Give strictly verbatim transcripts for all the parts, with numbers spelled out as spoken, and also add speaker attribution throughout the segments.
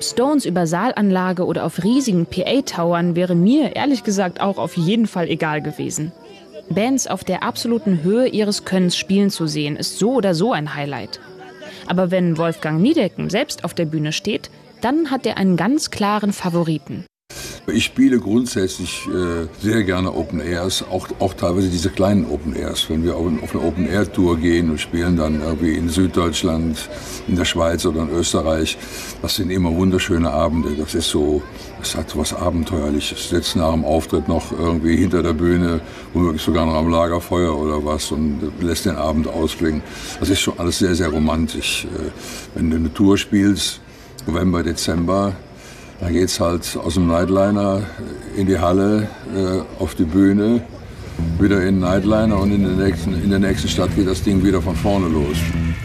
Speaker 1: Ob Stones über Saalanlage oder auf riesigen P A-Towern wäre mir ehrlich gesagt auch auf jeden Fall egal gewesen. Bands auf der absoluten Höhe ihres Könnens spielen zu sehen, ist so oder so ein Highlight. Aber wenn Wolfgang Niedecken selbst auf der Bühne steht, dann hat er einen ganz klaren Favoriten.
Speaker 2: Ich spiele grundsätzlich äh, sehr gerne Open Airs, auch, auch teilweise diese kleinen Open Airs. Wenn wir auf eine Open Air Tour gehen und spielen dann irgendwie in Süddeutschland, in der Schweiz oder in Österreich, das sind immer wunderschöne Abende. Das ist so, das hat was Abenteuerliches. Sitzt nach dem Auftritt noch irgendwie hinter der Bühne, womöglich sogar noch am Lagerfeuer oder was und lässt den Abend ausklingen. Das ist schon alles sehr, sehr romantisch. Äh, wenn du eine Tour spielst, November, Dezember, da geht's halt aus dem Nightliner in die Halle, äh, auf die Bühne, wieder in den Nightliner und in der, nächsten, in der nächsten Stadt geht das Ding wieder von vorne los.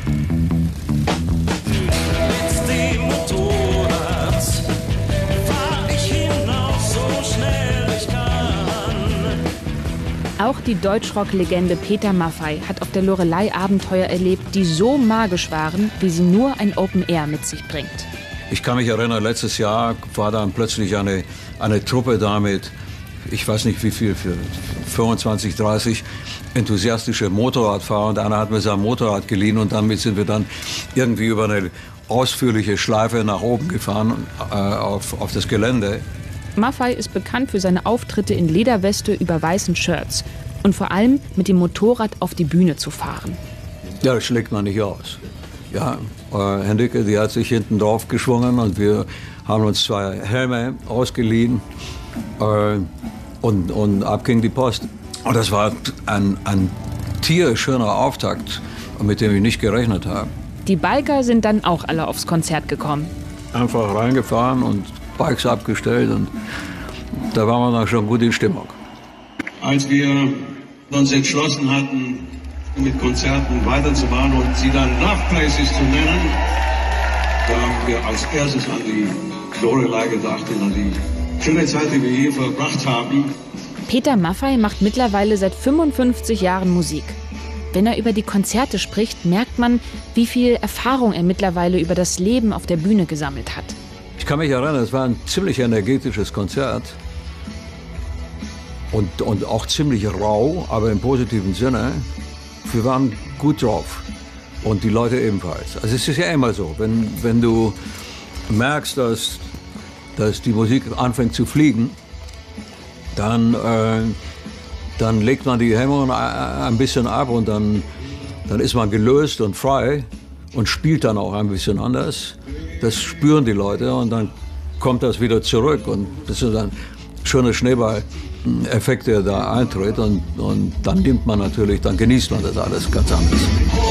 Speaker 3: Mit dem Motorrad fahr ich hinaus so schnell ich kann.
Speaker 1: Auch die Deutschrock-Legende Peter Maffay hat auf der Loreley Abenteuer erlebt, die so magisch waren, wie sie nur ein Open Air mit sich bringt.
Speaker 4: Ich kann mich erinnern, letztes Jahr war dann plötzlich eine, eine Truppe da mit, ich weiß nicht wie viel, für fünfundzwanzig, dreißig enthusiastische Motorradfahrer. Und einer hat mir sein Motorrad geliehen und damit sind wir dann irgendwie über eine ausführliche Schleife nach oben gefahren äh, auf, auf das Gelände.
Speaker 1: Maffay ist bekannt für seine Auftritte in Lederweste über weißen Shirts und vor allem mit dem Motorrad auf die Bühne zu fahren.
Speaker 4: Ja, das schlägt man nicht aus. Ja, äh, Hendricke, die hat sich hinten drauf geschwungen und wir haben uns zwei Helme ausgeliehen äh, und, und ab ging die Post. Und das war ein, ein tierschöner Auftakt, mit dem ich nicht gerechnet habe.
Speaker 1: Die Biker sind dann auch alle aufs Konzert gekommen.
Speaker 4: Einfach reingefahren und Bikes abgestellt und da waren wir dann schon gut in Stimmung.
Speaker 5: Als wir uns entschlossen hatten, mit Konzerten weiterzumachen und sie dann Love Places zu nennen, da haben wir als erstes an die Loreley gedacht und an die schöne Zeit, die wir hier verbracht haben.
Speaker 1: Peter Maffay macht mittlerweile seit fünfundfünfzig Jahren Musik. Wenn er über die Konzerte spricht, merkt man, wie viel Erfahrung er mittlerweile über das Leben auf der Bühne gesammelt hat.
Speaker 4: Ich kann mich erinnern, es war ein ziemlich energetisches Konzert und, und auch ziemlich rau, aber im positiven Sinne. Wir waren gut drauf und die Leute ebenfalls. Also es ist ja immer so, wenn, wenn du merkst, dass, dass die Musik anfängt zu fliegen, dann, äh, dann legt man die Hemmungen ein bisschen ab und dann, dann ist man gelöst und frei und spielt dann auch ein bisschen anders. Das spüren die Leute und dann kommt das wieder zurück und das ist ein schöner Schneeball. Effekt, der da eintritt und, und dann nimmt man natürlich, dann genießt man das alles ganz anders.